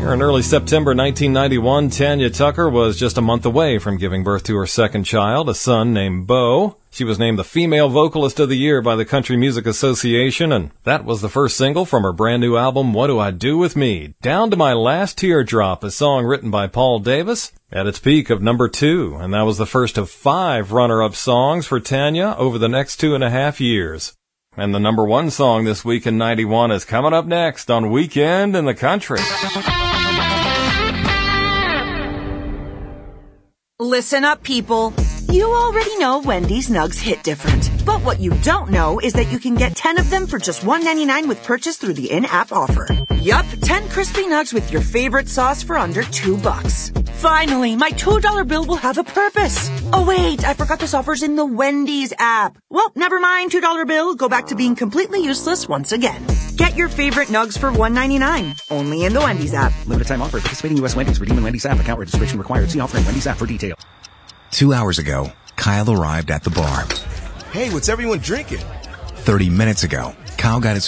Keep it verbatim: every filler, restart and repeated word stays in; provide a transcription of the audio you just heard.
Here in early September nineteen ninety-one, Tanya Tucker was just a month away from giving birth to her second child, a son named Bo. She was named the Female Vocalist of the Year by the Country Music Association, and that was the first single from her brand new album, What Do I Do With Me? Down to My Last Teardrop, a song written by Paul Davis, at its peak of number two, and that was the first of five runner-up songs for Tanya over the next two and a half years. And the number one song this week in ninety-one is coming up next on Weekend in the Country. Listen up, people. You already know Wendy's Nugs hit different. But what you don't know is that you can get ten of them for just one ninety-nine with purchase through the in-app offer. Yup, ten crispy nugs with your favorite sauce for under two bucks. Finally, my two dollar bill will have a purpose. Oh wait, I forgot this offer's in the Wendy's app. Well, never mind, two dollar bill. Go back to being completely useless once again. Get your favorite nugs for one ninety-nine. Only in the Wendy's app. Limited time offer. Participating U S Wendy's. Redeem in Wendy's app. Account registration required. See offer in Wendy's app for details. Two hours ago, Kyle arrived at the bar. Hey, what's everyone drinking? Thirty minutes ago, Kyle got his